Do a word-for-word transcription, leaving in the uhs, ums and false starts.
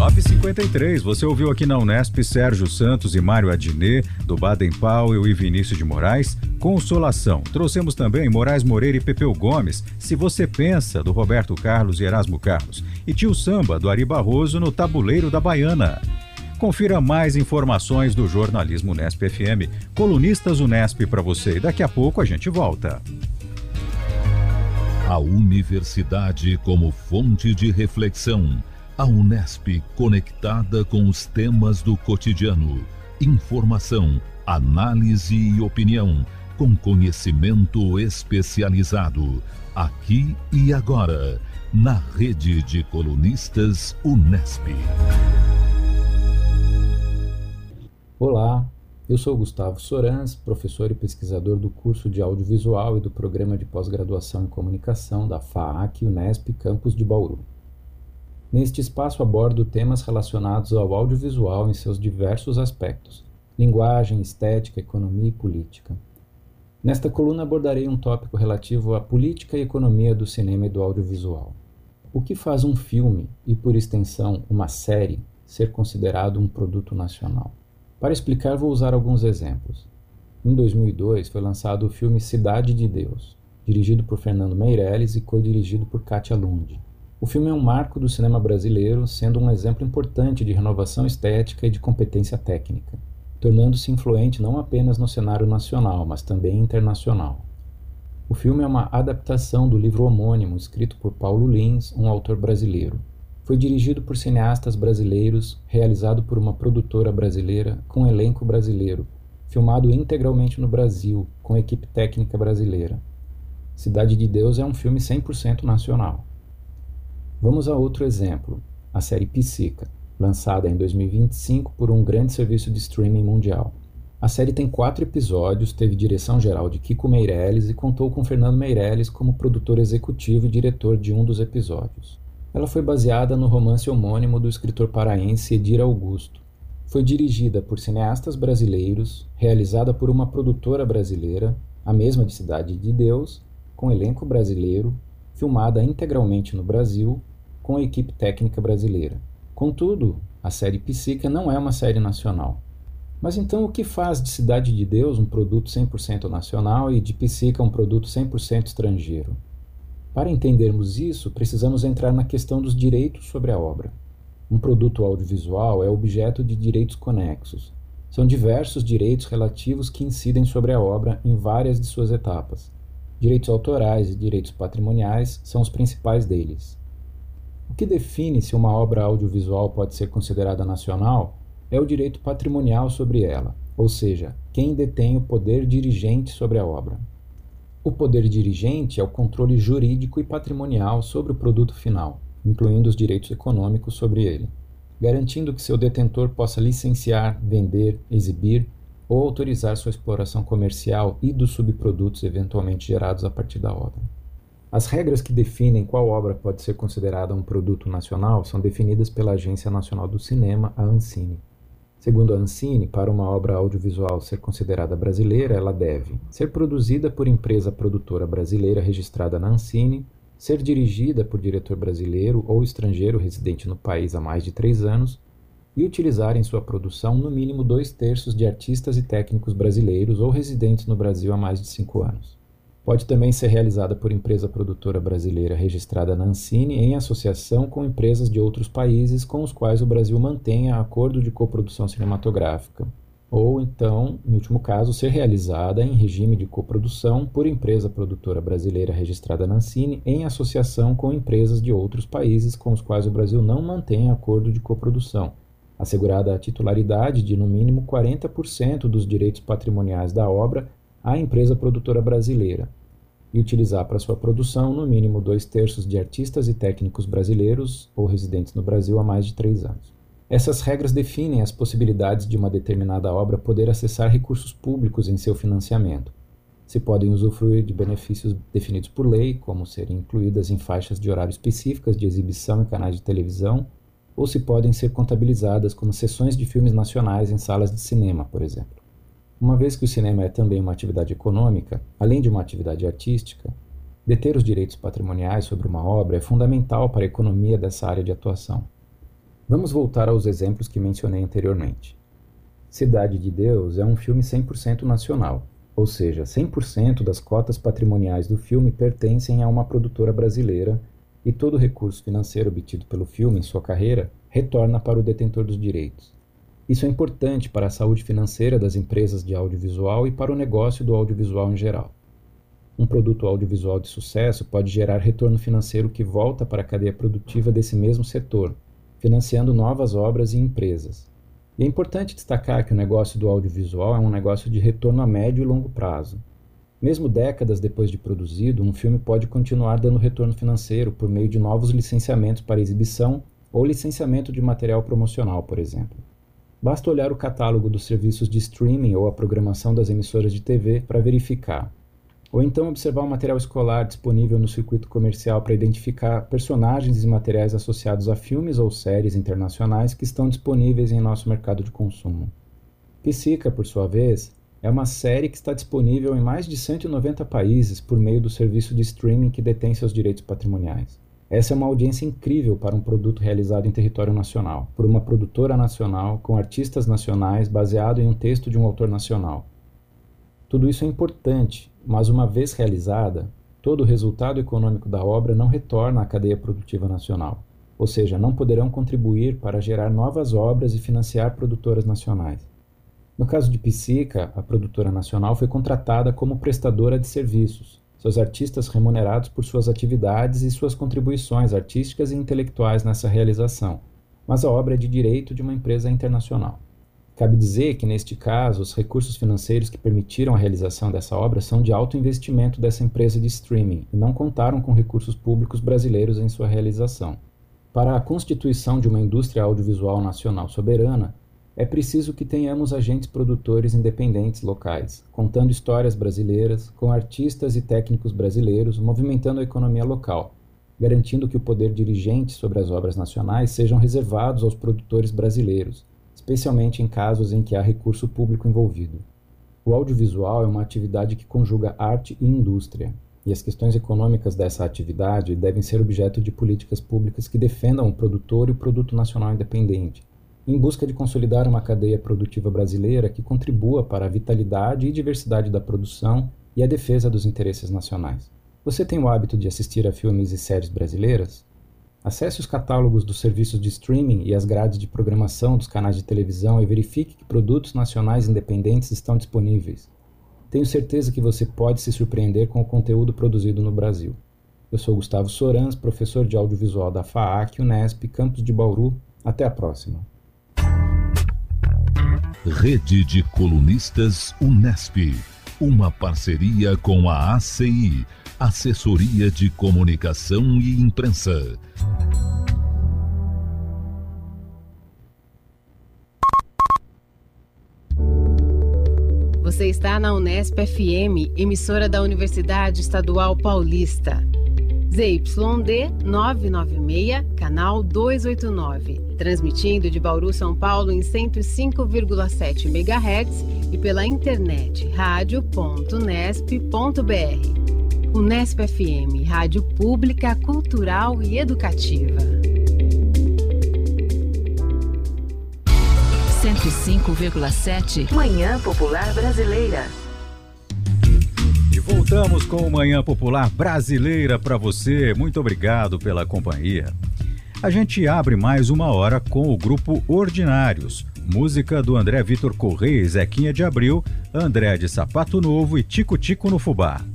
nove e cinquenta e três, você ouviu aqui na Unesp Sérgio Santos e Mário Adnet, do Baden Powell e Vinícius de Moraes, Consolação. Trouxemos também Moraes Moreira e Pepeu Gomes, Se Você Pensa, do Roberto Carlos e Erasmo Carlos. E Tio Samba, do Ari Barroso, no Tabuleiro da Baiana. Confira mais informações do jornalismo Unesp F M. Colunistas Unesp para você. E daqui a pouco a gente volta. A universidade como fonte de reflexão. A Unesp conectada com os temas do cotidiano. Informação, análise e opinião, com conhecimento especializado. Aqui e agora, na rede de colunistas Unesp. Olá, eu sou Gustavo Sorans, professor e pesquisador do curso de Audiovisual e do Programa de Pós-Graduação em Comunicação da FAAC Unesp Campus de Bauru. Neste espaço abordo temas relacionados ao audiovisual em seus diversos aspectos: linguagem, estética, economia e política. Nesta coluna abordarei um tópico relativo à política e economia do cinema e do audiovisual. O que faz um filme, e por extensão uma série, ser considerado um produto nacional? Para explicar, vou usar alguns exemplos. Em dois mil e dois foi lançado o filme Cidade de Deus, dirigido por Fernando Meirelles e co-dirigido por Katia Lund. O filme é um marco do cinema brasileiro, sendo um exemplo importante de renovação estética e de competência técnica, tornando-se influente não apenas no cenário nacional, mas também internacional. O filme é uma adaptação do livro homônimo, escrito por Paulo Lins, um autor brasileiro. Foi dirigido por cineastas brasileiros, realizado por uma produtora brasileira, com elenco brasileiro, filmado integralmente no Brasil, com equipe técnica brasileira. Cidade de Deus é um filme cem por cento nacional. Vamos a outro exemplo, a série Psica, lançada em dois mil e vinte e cinco por um grande serviço de streaming mundial. A série tem quatro episódios, teve direção geral de Kiko Meirelles e contou com Fernando Meirelles como produtor executivo e diretor de um dos episódios. Ela foi baseada no romance homônimo do escritor paraense Edir Augusto. Foi dirigida por cineastas brasileiros, realizada por uma produtora brasileira, a mesma de Cidade de Deus, com elenco brasileiro, filmada integralmente no Brasil, com a equipe técnica brasileira. Contudo, a série Psica não é uma série nacional. Mas então o que faz de Cidade de Deus um produto cem por cento nacional e de Psica um produto cem por cento estrangeiro? Para entendermos isso, precisamos entrar na questão dos direitos sobre a obra. Um produto audiovisual é objeto de direitos conexos. São diversos direitos relativos que incidem sobre a obra em várias de suas etapas. Direitos autorais e direitos patrimoniais são os principais deles. O que define se uma obra audiovisual pode ser considerada nacional é o direito patrimonial sobre ela, ou seja, quem detém o poder dirigente sobre a obra. O poder dirigente é o controle jurídico e patrimonial sobre o produto final, incluindo os direitos econômicos sobre ele, garantindo que seu detentor possa licenciar, vender, exibir ou autorizar sua exploração comercial e dos subprodutos eventualmente gerados a partir da obra. As regras que definem qual obra pode ser considerada um produto nacional são definidas pela Agência Nacional do Cinema, a Ancine. Segundo a Ancine, para uma obra audiovisual ser considerada brasileira, ela deve ser produzida por empresa produtora brasileira registrada na Ancine, ser dirigida por diretor brasileiro ou estrangeiro residente no país há mais de três anos e utilizar em sua produção no mínimo dois terços de artistas e técnicos brasileiros ou residentes no Brasil há mais de cinco anos. Pode também ser realizada por empresa produtora brasileira registrada na Ancine em associação com empresas de outros países com os quais o Brasil mantenha acordo de coprodução cinematográfica, ou então, em último caso, ser realizada em regime de coprodução por empresa produtora brasileira registrada na Ancine em associação com empresas de outros países com os quais o Brasil não mantém acordo de coprodução, assegurada a titularidade de no mínimo quarenta por cento dos direitos patrimoniais da obra à empresa produtora brasileira, e utilizar para sua produção no mínimo dois terços de artistas e técnicos brasileiros ou residentes no Brasil há mais de três anos. Essas regras definem as possibilidades de uma determinada obra poder acessar recursos públicos em seu financiamento. Se podem usufruir de benefícios definidos por lei, como serem incluídas em faixas de horário específicas de exibição em canais de televisão, ou se podem ser contabilizadas como sessões de filmes nacionais em salas de cinema, por exemplo. Uma vez que o cinema é também uma atividade econômica, além de uma atividade artística, deter os direitos patrimoniais sobre uma obra é fundamental para a economia dessa área de atuação. Vamos voltar aos exemplos que mencionei anteriormente. Cidade de Deus é um filme cem por cento nacional, ou seja, cem por cento das cotas patrimoniais do filme pertencem a uma produtora brasileira e todo o recurso financeiro obtido pelo filme em sua carreira retorna para o detentor dos direitos. Isso é importante para a saúde financeira das empresas de audiovisual e para o negócio do audiovisual em geral. Um produto audiovisual de sucesso pode gerar retorno financeiro que volta para a cadeia produtiva desse mesmo setor, financiando novas obras e empresas. E é importante destacar que o negócio do audiovisual é um negócio de retorno a médio e longo prazo. Mesmo décadas depois de produzido, um filme pode continuar dando retorno financeiro por meio de novos licenciamentos para exibição ou licenciamento de material promocional, por exemplo. Basta olhar o catálogo dos serviços de streaming ou a programação das emissoras de T V para verificar. Ou então observar o material escolar disponível no circuito comercial para identificar personagens e materiais associados a filmes ou séries internacionais que estão disponíveis em nosso mercado de consumo. Psica, por sua vez, é uma série que está disponível em mais de cento e noventa países por meio do serviço de streaming que detém seus direitos patrimoniais. Essa é uma audiência incrível para um produto realizado em território nacional, por uma produtora nacional, com artistas nacionais, baseado em um texto de um autor nacional. Tudo isso é importante, mas uma vez realizada, todo o resultado econômico da obra não retorna à cadeia produtiva nacional, ou seja, não poderão contribuir para gerar novas obras e financiar produtoras nacionais. No caso de Psica, a produtora nacional foi contratada como prestadora de serviços, seus artistas remunerados por suas atividades e suas contribuições artísticas e intelectuais nessa realização, mas a obra é de direito de uma empresa internacional. Cabe dizer que, neste caso, os recursos financeiros que permitiram a realização dessa obra são de alto investimento dessa empresa de streaming e não contaram com recursos públicos brasileiros em sua realização. Para a constituição de uma indústria audiovisual nacional soberana, é preciso que tenhamos agentes produtores independentes locais, contando histórias brasileiras, com artistas e técnicos brasileiros, movimentando a economia local, garantindo que o poder dirigente sobre as obras nacionais sejam reservados aos produtores brasileiros, especialmente em casos em que há recurso público envolvido. O audiovisual é uma atividade que conjuga arte e indústria, e as questões econômicas dessa atividade devem ser objeto de políticas públicas que defendam o produtor e o produto nacional independente, em busca de consolidar uma cadeia produtiva brasileira que contribua para a vitalidade e diversidade da produção e a defesa dos interesses nacionais. Você tem o hábito de assistir a filmes e séries brasileiras? Acesse os catálogos dos serviços de streaming e as grades de programação dos canais de televisão e verifique que produtos nacionais independentes estão disponíveis. Tenho certeza que você pode se surpreender com o conteúdo produzido no Brasil. Eu sou Gustavo Sorans, professor de audiovisual da FAAC, Unesp, campus de Bauru. Até a próxima. Rede de Colunistas Unesp. Uma parceria com a A C I, Assessoria de Comunicação e Imprensa. Você está na Unesp F M, emissora da Universidade Estadual Paulista. Z Y D novecentos e noventa e seis, canal duzentos e oitenta e nove. Transmitindo de Bauru, São Paulo em cento e cinco vírgula sete megahertz e pela internet rádio ponto unesp ponto b r. Unesp F M, rádio pública, cultural e educativa. cento e cinco vírgula sete, Manhã Popular Brasileira. E voltamos com o Manhã Popular Brasileira para você. Muito obrigado pela companhia. A gente abre mais uma hora com o grupo Ordinários. Música do André Vitor Correia e Zequinha de Abril, André de Sapato Novo e Tico Tico no Fubá.